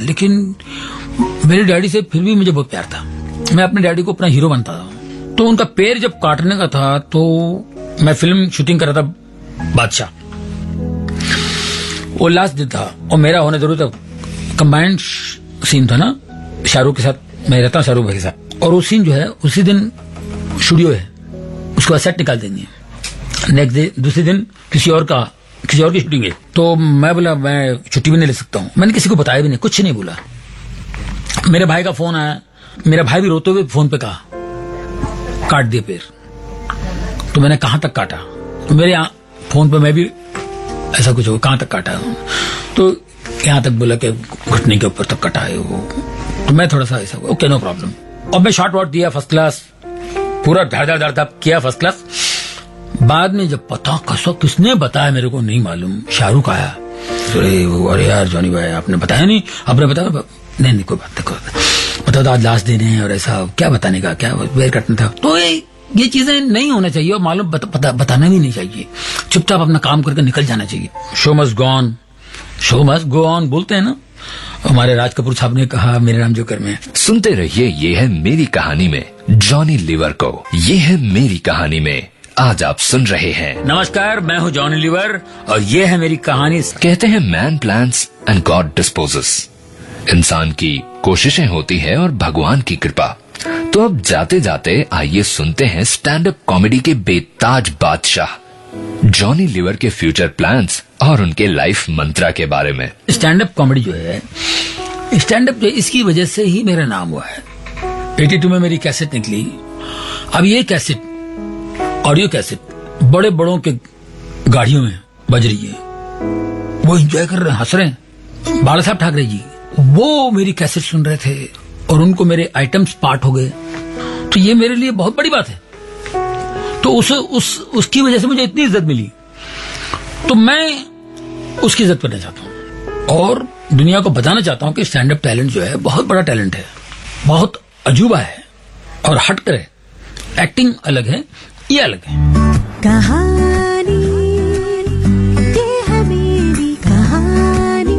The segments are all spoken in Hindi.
लेकिन मेरे डैडी से फिर भी मुझे बहुत प्यार था। मैं अपने डैडी को अपना हीरो बनता था। तो उनका पैर जब काटने का था तो मैं फिल्म शूटिंग कर रहा था बादशाह, वो लास्ट दिन था और मेरा होना जरूर था। कंबाइंड सीन था ना, शाहरुख के साथ मैं रहता हूँ, शाहरुख भाई के साथ, और वो सीन जो है उसी दिन स्टूडियो है, उसको सेट निकाल देंगे, नेक्स्ट डे दूसरे दिन किसी और की शूटिंग है। तो मैं बोला मैं छुट्टी भी नहीं ले सकता हूँ। मैंने किसी को बताया भी नहीं, कुछ नहीं बोला। मेरे भाई का फोन आया, मेरा भाई भी रोते हुए फोन पे कहा काट दिए पैर। तो मैंने कहां तक काटा, मेरे फोन पे मैं भी ऐसा कुछ हो, कहां तक काटा है? तो यहां तक बोला कि घुटने के ऊपर तक कटा है वो। तो मैं थोड़ा सा ऐसा ओके नो प्रॉब्लम। अब मैं शॉट वॉट दिया फर्स्ट क्लास, पूरा धड़ किया फर्स्ट क्लास। बाद में जब पता कसो किसने बताया मेरे को नहीं मालूम, शाहरुख आया, अरे यार जॉनी भाई आपने बताया नहीं, आपने बताया नहीं कोई बात नहीं, बताओ तो आज लास्ट दिन है और ऐसा क्या बताने का, क्या वेयर कटना था। तो ये चीजें नहीं होना चाहिए और मालूम बताना भी नहीं चाहिए, चुपचाप अपना काम करके निकल जाना चाहिए। शो मस्ट गो ऑन बोलते हैं ना, हमारे राज कपूर साहब ने कहा मेरे नाम जोकर में। सुनते रहिए ये है मेरी कहानी में जॉनी लीवर को। ये है मेरी कहानी में आज आप सुन रहे हैं। नमस्कार, मैं हूँ जॉनी लीवर और ये है मेरी कहानी। कहते हैं man plans and God disposes. इंसान की कोशिशें होती है और भगवान की कृपा। तो अब जाते जाते आइए सुनते हैं स्टैंड अप कॉमेडी के बेताज बादशाह जॉनी लीवर के फ्यूचर प्लान्स और उनके लाइफ मंत्रा के बारे में। स्टैंड अप कॉमेडी जो है, स्टैंड अप जो इसकी वजह से ही मेरा नाम हुआ है। 82 में मेरी कैसेट निकली। अब ये कैसेट, ऑडियो कैसेट बड़े बड़ों के गाड़ियों में बज रही है, वो एंजॉय कर रहे हैं, हंस रहे हैं। बाला साहब ठाकरे जी वो मेरी कैसेट सुन रहे थे और उनको मेरे आइटम्स पार्ट हो गए। तो ये मेरे लिए बहुत बड़ी बात है। तो उसकी वजह से मुझे इतनी इज्जत मिली, तो मैं उसकी इज्जत करना चाहता हूँ और दुनिया को बताना चाहता हूँ कि स्टैंड अप टैलेंट जो है बहुत बड़ा टैलेंट है, बहुत अजूबा है और हटकर है। एक्टिंग अलग है, ये अलग है। कहानी ये है मेरी कहानी।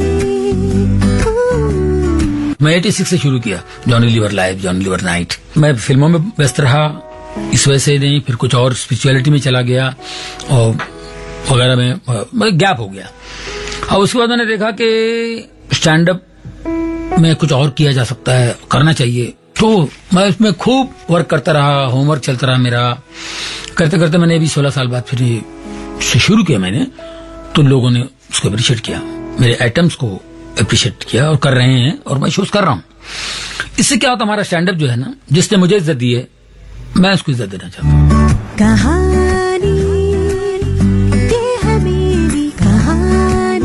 मैं 86 से शुरू किया Johnny liver live, Johnny liver night. मैं फिल्मों में व्यस्त रहा, इस वजह से नहीं, फिर कुछ और स्पिरिचुअलिटी में चला गया और वगैरह में गैप हो गया। और उसके बाद मैंने देखा कि स्टैंड अप में कुछ और किया जा सकता है, करना चाहिए। तो मैं उसमें खूब वर्क करता रहा, होमवर्क चलता रहा मेरा। करते करते मैंने अभी 16 साल बाद फिर शुरू किया मैंने, तो लोगों ने उसको अप्रिशिएट किया, मेरे आइटम्स को अप्रिशिएट किया और कर रहे हैं और मैं शोज कर रहा हूँ। इससे क्या होता, हमारा स्टैंड अप जो है ना, जिसने मुझे इज्जत दी है मैं उसको इज्जत देना चाहता हूँ। कहानी ये है मेरी कहानी।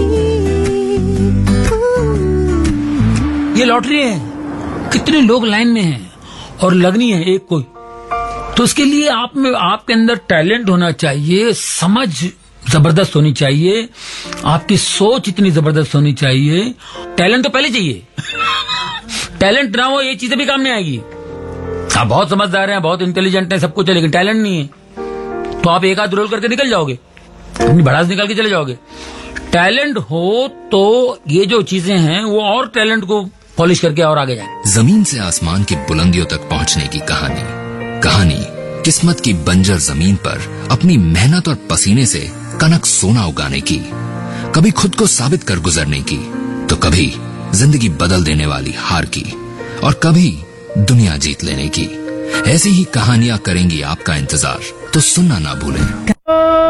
ये लॉटरी है, कितने लोग लाइन में हैं और लगनी है एक कोई। तो उसके लिए आपके अंदर टैलेंट होना चाहिए, समझ जबरदस्त होनी चाहिए, आपकी सोच इतनी जबरदस्त होनी चाहिए। टैलेंट तो पहले चाहिए टैलेंट ना हो ये चीजें भी काम नहीं आएगी। आप बहुत समझदार हैं, बहुत इंटेलिजेंट हैं, सब कुछ है, लेकिन टैलेंट नहीं है तो आप एक हाथ रोल करके निकल जाओगे, अपनी भड़ास निकाल के चले जाओगे। टैलेंट हो तो ये जो चीजें हैं वो और टैलेंट को पॉलिश करके और आगे जाए। जमीन से आसमान की बुलंदियों तक पहुंचने की कहानी किस्मत की बंजर जमीन पर अपनी मेहनत और पसीने से कनक सोना उगाने की, कभी खुद को साबित कर गुजरने की, तो कभी जिंदगी बदल देने वाली हार की, और कभी दुनिया जीत लेने की। ऐसी ही कहानियां करेंगी आपका इंतजार, तो सुनना ना भूलें।